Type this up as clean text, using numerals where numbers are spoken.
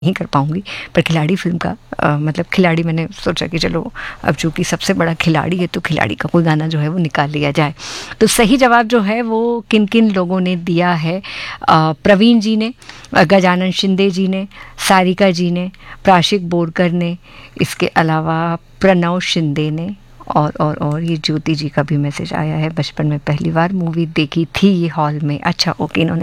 नहीं कर पाऊँगी, पर खिलाड़ी फ़िल्म का मतलब खिलाड़ी मैंने सोचा कि चलो अब चूँकि सबसे बड़ा खिलाड़ी है तो खिलाड़ी का कोई गाना जो है वो निकाल लिया जाए। तो सही जवाब जो है वो किन-किन लोगों ने दिया है, प्रवीण जी ने, गजानन शिंदे जी ने, सारिका जी ने, प्राशिक बोरकर ने, इसके अलावा प्रणव शिंदे ने और ये ज्योति जी का भी मैसेज आया है, बचपन में पहली बार मूवी देखी थी ये हॉल में। अच्छा ओके, इन्होंने